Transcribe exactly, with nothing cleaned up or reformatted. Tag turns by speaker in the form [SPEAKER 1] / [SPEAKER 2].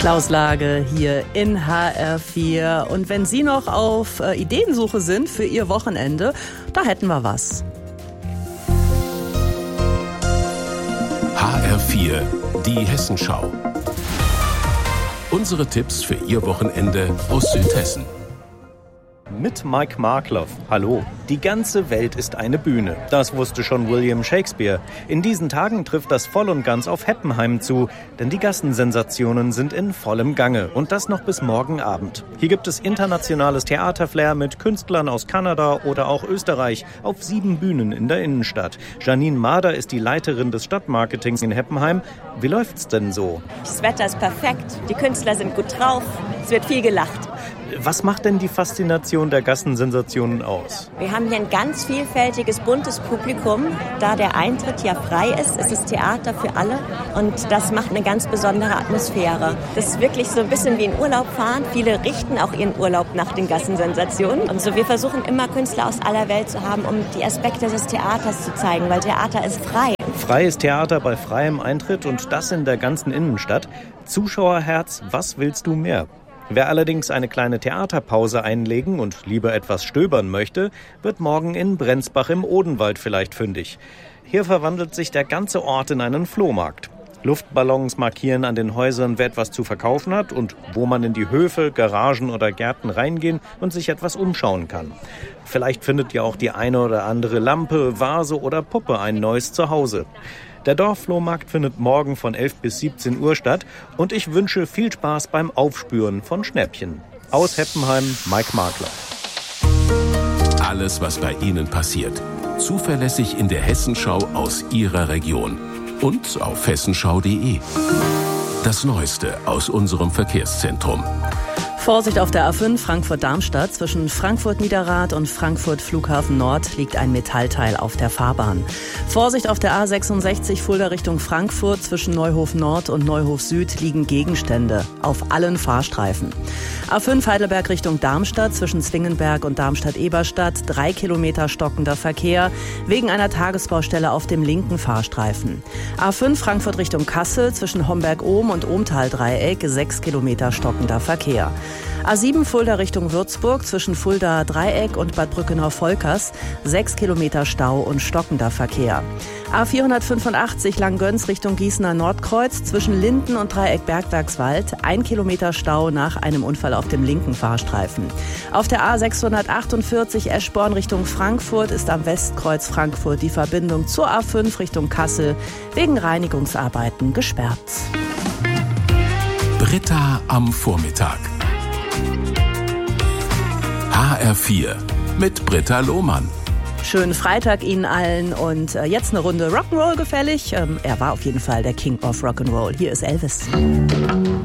[SPEAKER 1] Klaus Lage hier in H R vier. Und wenn Sie noch auf äh, Ideensuche sind für Ihr Wochenende, da hätten wir was.
[SPEAKER 2] H R vier, die Hessenschau. Unsere Tipps für Ihr Wochenende aus Südhessen.
[SPEAKER 3] Mit Mike Markloff. Hallo. Die ganze Welt ist eine Bühne. Das wusste schon William Shakespeare. In diesen Tagen trifft das voll und ganz auf Heppenheim zu. Denn die Gassensensationen sind in vollem Gange. Und das noch bis morgen Abend. Hier gibt es internationales Theaterflair mit Künstlern aus Kanada oder auch Österreich auf sieben Bühnen in der Innenstadt. Janine Mader ist die Leiterin des Stadtmarketings in Heppenheim. Wie läuft's denn so?
[SPEAKER 4] Das Wetter ist perfekt. Die Künstler sind gut drauf. Es wird viel gelacht.
[SPEAKER 3] Was macht denn die Faszination der Gassensensationen aus?
[SPEAKER 4] Wir haben hier ein ganz vielfältiges, buntes Publikum. Da der Eintritt ja frei ist, ist es Theater für alle. Und das macht eine ganz besondere Atmosphäre. Das ist wirklich so ein bisschen wie in Urlaub fahren. Viele richten auch ihren Urlaub nach den Gassensensationen. Und so, wir versuchen immer Künstler aus aller Welt zu haben, um die Aspekte des Theaters zu zeigen, weil Theater ist frei.
[SPEAKER 3] Freies Theater bei freiem Eintritt und das in der ganzen Innenstadt. Zuschauerherz, was willst du mehr? Wer allerdings eine kleine Theaterpause einlegen und lieber etwas stöbern möchte, wird morgen in Brenzbach im Odenwald vielleicht fündig. Hier verwandelt sich der ganze Ort in einen Flohmarkt. Luftballons markieren an den Häusern, wer etwas zu verkaufen hat und wo man in die Höfe, Garagen oder Gärten reingehen und sich etwas umschauen kann. Vielleicht findet ja auch die eine oder andere Lampe, Vase oder Puppe ein neues Zuhause. Der Dorfflohmarkt findet morgen von elf bis siebzehn Uhr statt und ich wünsche viel Spaß beim Aufspüren von Schnäppchen. Aus Heppenheim, Mike Markloff.
[SPEAKER 2] Alles, was bei Ihnen passiert. Zuverlässig in der Hessenschau aus Ihrer Region. Und auf hessenschau punkt de. Das Neueste aus unserem Verkehrszentrum.
[SPEAKER 1] Vorsicht auf der A fünf Frankfurt-Darmstadt. Zwischen Frankfurt-Niederrad und Frankfurt-Flughafen Nord liegt ein Metallteil auf der Fahrbahn. Vorsicht auf der A sechsundsechzig Fulda Richtung Frankfurt. Zwischen Neuhof Nord und Neuhof Süd liegen Gegenstände auf allen Fahrstreifen. A fünf Heidelberg Richtung Darmstadt. Zwischen Zwingenberg und Darmstadt-Eberstadt. Drei Kilometer stockender Verkehr wegen einer Tagesbaustelle auf dem linken Fahrstreifen. A fünf Frankfurt Richtung Kassel. Zwischen Homberg-Ohm und Ohmtal-Dreieck. Sechs Kilometer stockender Verkehr. A sieben Fulda Richtung Würzburg zwischen Fulda Dreieck und Bad Brückenhof-Volkers, sechs Kilometer Stau und stockender Verkehr. A vierhundertfünfundachtzig Langgöns Richtung Gießener Nordkreuz zwischen Linden und Dreieck Bergwerkswald, ein Kilometer Stau nach einem Unfall auf dem linken Fahrstreifen. Auf der A sechshundertachtundvierzig Eschborn Richtung Frankfurt ist am Westkreuz Frankfurt die Verbindung zur A fünf Richtung Kassel wegen Reinigungsarbeiten gesperrt.
[SPEAKER 2] Britta am Vormittag. H R vier mit Britta Lohmann.
[SPEAKER 1] Schönen Freitag Ihnen allen und äh, jetzt eine Runde Rock'n'Roll gefällig. Ähm, er war auf jeden Fall der King of Rock'n'Roll. Hier ist Elvis.